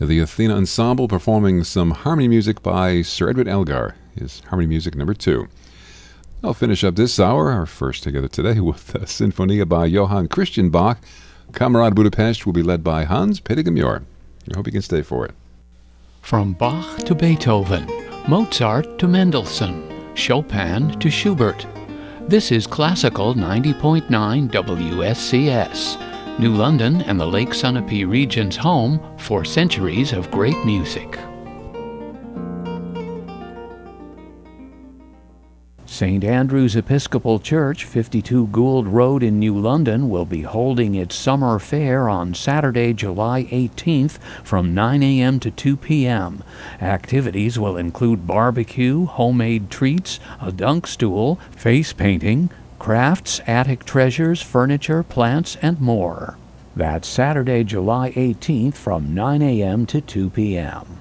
The Athena Ensemble performing some harmony music by Sir Edward Elgar, his harmony music number 2. I'll finish up this hour, our first together today, with a Sinfonia by Johann Christian Bach. Kamerad Budapest will be led by Hans Peter Muir. I hope you can stay for it. From Bach to Beethoven, Mozart to Mendelssohn, Chopin to Schubert. This is Classical 90.9 WSCS, New London and the Lake Sunapee region's home for centuries of great music. St. Andrew's Episcopal Church, 52 Gould Road in New London, will be holding its summer fair on Saturday, July 18th from 9 a.m. to 2 p.m. Activities will include barbecue, homemade treats, a dunk stool, face painting, crafts, attic treasures, furniture, plants, and more. That's Saturday, July 18th from 9 a.m. to 2 p.m.